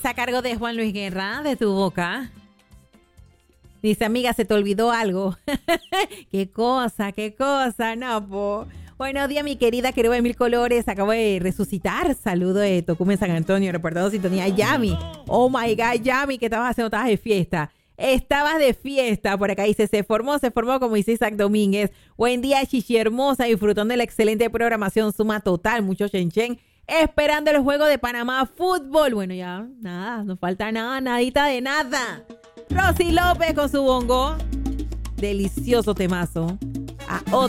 Micolores a cargo de Juan Luis Guerra, de tu boca. Dice, amiga, ¿se te olvidó algo? ¿Qué cosa? No, po. Buenos días, mi querida Querubá de Mil Colores. Acabo de resucitar. Saludo de Tocumen San Antonio, reportando sintonía. Yami. Oh, my God, Yami, ¿qué estabas haciendo? Estabas de fiesta. Estabas de fiesta. Por acá dice, se formó como dice Isaac Domínguez. Buen día, Chichi hermosa, disfrutando de la excelente programación Suma Total. Mucho chen. Esperando el juego de Panamá Fútbol. Bueno, ya, nada, no falta nada, nadita de nada. Rosy López con su bongo. Delicioso temazo. A otro.